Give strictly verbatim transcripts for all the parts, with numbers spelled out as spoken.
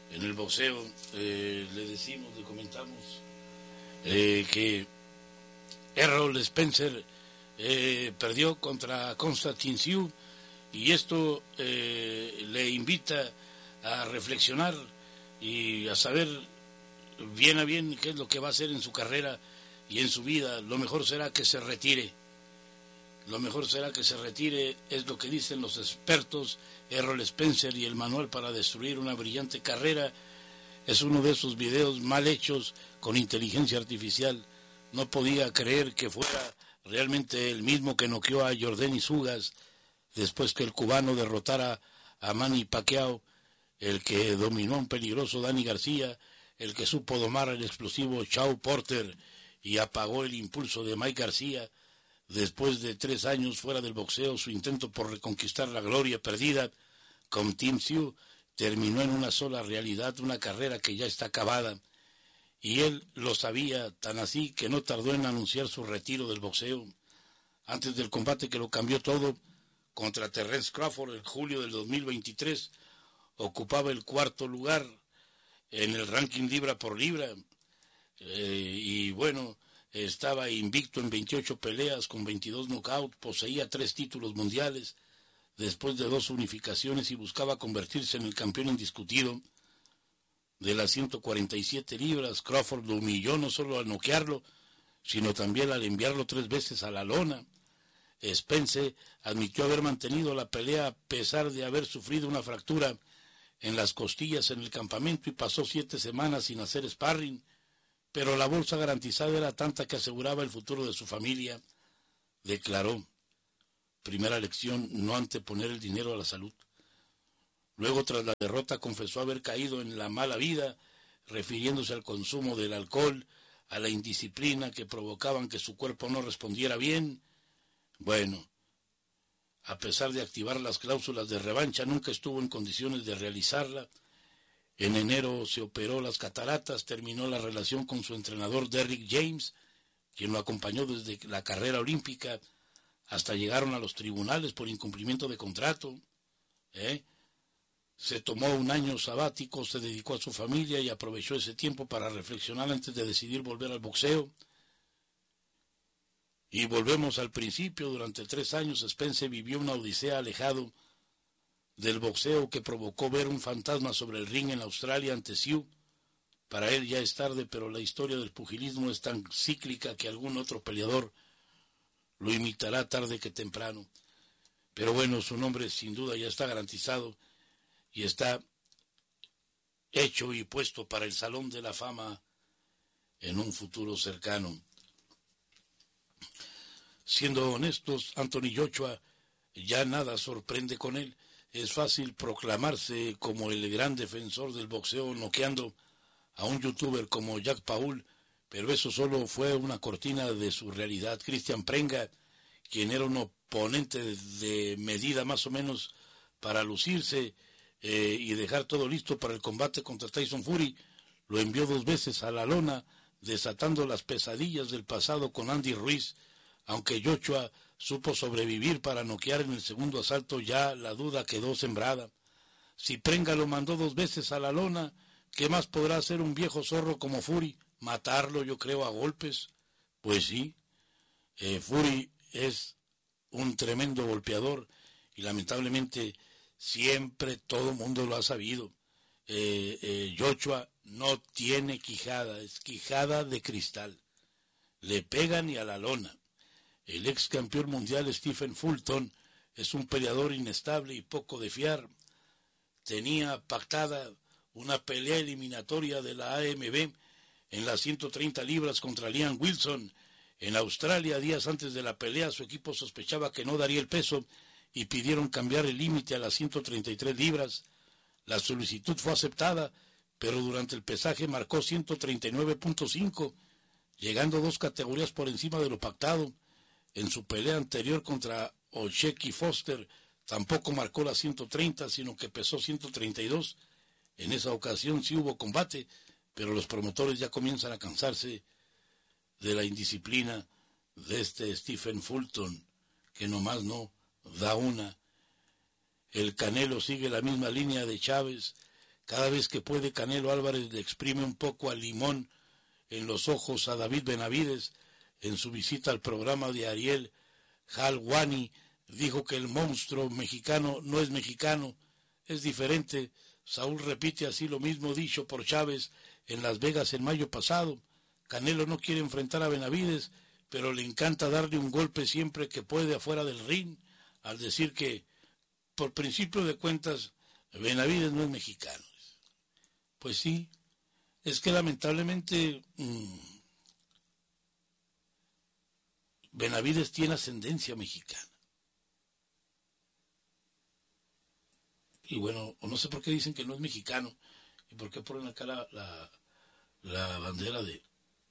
En el boxeo eh, le decimos, le comentamos eh, que Errol Spencer eh, perdió contra Constantine Tszyu, y esto eh, le invita a reflexionar y a saber bien a bien qué es lo que va a hacer en su carrera y en su vida. Lo mejor será que se retire. Lo mejor será que se retire, es lo que dicen los expertos. Errol Spencer y el manual para destruir una brillante carrera es uno de esos videos mal hechos con inteligencia artificial. No podía creer que fuera realmente el mismo que noqueó a Yordenis Ugas después que el cubano derrotara a Manny Pacquiao, el que dominó a un peligroso Dani García, el que supo domar al explosivo Shaw Porter y apagó el impulso de Mike García. Después de tres años fuera del boxeo, su intento por reconquistar la gloria perdida con Tim Tszyu terminó en una sola realidad, una carrera que ya está acabada. Y él lo sabía, tan así que no tardó en anunciar su retiro del boxeo. Antes del combate que lo cambió todo, contra Terence Crawford en julio del dos mil veintitrés, ocupaba el cuarto lugar en el ranking libra por libra. Eh, y bueno, estaba invicto en veintiocho peleas con veintidós knockouts, poseía tres títulos mundiales después de dos unificaciones y buscaba convertirse en el campeón indiscutido de las ciento cuarenta y siete libras. Crawford lo humilló no solo al noquearlo, sino también al enviarlo tres veces a la lona. Spence admitió haber mantenido la pelea a pesar de haber sufrido una fractura en las costillas en el campamento y pasó siete semanas sin hacer sparring, pero la bolsa garantizada era tanta que aseguraba el futuro de su familia. Declaró: primera lección, no anteponer el dinero a la salud. Luego, tras la derrota, confesó haber caído en la mala vida, refiriéndose al consumo del alcohol, a la indisciplina que provocaban que su cuerpo no respondiera bien. Bueno, a pesar de activar las cláusulas de revancha, nunca estuvo en condiciones de realizarla. En enero se operó las cataratas, terminó la relación con su entrenador Derrick James, quien lo acompañó desde la carrera olímpica hasta llegaron a los tribunales por incumplimiento de contrato. ¿eh? Se tomó un año sabático, se dedicó a su familia y aprovechó ese tiempo para reflexionar antes de decidir volver al boxeo. Y volvemos al principio. Durante tres años Spence vivió una odisea alejado del boxeo que provocó ver un fantasma sobre el ring en Australia ante Tszyu. Para él ya es tarde, pero la historia del pugilismo es tan cíclica que algún otro peleador lo imitará tarde que temprano. Pero bueno, su nombre sin duda ya está garantizado y está hecho y puesto para el Salón de la Fama en un futuro cercano. Siendo honestos, Anthony Joshua ya nada sorprende con él. Es fácil proclamarse como el gran defensor del boxeo noqueando a un youtuber como Jack Paul, pero eso solo fue una cortina de su realidad. Christian Prenga, quien era un oponente de medida más o menos para lucirse eh, y dejar todo listo para el combate contra Tyson Fury, lo envió dos veces a la lona, desatando las pesadillas del pasado con Andy Ruiz. Aunque Joshua supo sobrevivir para noquear en el segundo asalto, ya la duda quedó sembrada. Si Prenga lo mandó dos veces a la lona, ¿qué más podrá hacer un viejo zorro como Fury? Matarlo, yo creo, a golpes. Pues sí, eh, Fury es un tremendo golpeador y lamentablemente siempre todo el mundo lo ha sabido. Eh, eh, Joshua no tiene quijada, es quijada de cristal. Le pegan y a la lona. El ex campeón mundial Stephen Fulton es un peleador inestable y poco de fiar. Tenía pactada una pelea eliminatoria de la A M B en las ciento treinta libras contra Liam Wilson. En Australia, días antes de la pelea, su equipo sospechaba que no daría el peso y pidieron cambiar el límite a las ciento treinta y tres libras. La solicitud fue aceptada, pero durante el pesaje marcó ciento treinta y nueve punto cinco, llegando dos categorías por encima de lo pactado. En su pelea anterior contra O'Shaquie Foster tampoco marcó las ciento treinta, sino que pesó ciento treinta y dos. En esa ocasión sí hubo combate, pero los promotores ya comienzan a cansarse de la indisciplina de este Stephen Fulton, que nomás no da una. El Canelo sigue la misma línea de Chávez. Cada vez que puede, Canelo Álvarez le exprime un poco al limón en los ojos a David Benavides. En su visita al programa de Ariel Helwani, dijo que el monstruo mexicano no es mexicano, es diferente. Saúl repite así lo mismo dicho por Chávez en Las Vegas en mayo pasado. Canelo no quiere enfrentar a Benavides, pero le encanta darle un golpe siempre que puede afuera del ring, al decir que, por principio de cuentas, Benavides no es mexicano. Pues sí, es que lamentablemente mmm, Benavides tiene ascendencia mexicana. Y bueno, no sé por qué dicen que no es mexicano, y por qué ponen acá la, la, la bandera de,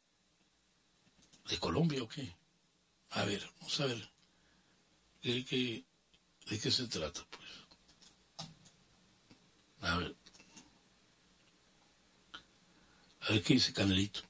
de Colombia o qué. A ver, vamos a ver, ¿de qué, de qué se trata, pues? A ver. A ver qué dice Canelito.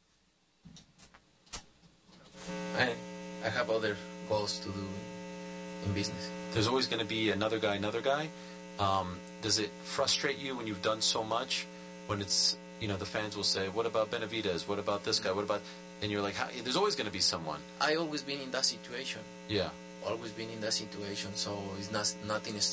I, I have other goals to do in business. There's always going to be another guy, another guy. Um, does it frustrate you when you've done so much? When it's, you know, the fans will say, what about Benavides? What about this guy? What about... And you're like, how, there's always going to be someone. I always been in that situation. Yeah. Always been in that situation, so it's not nothing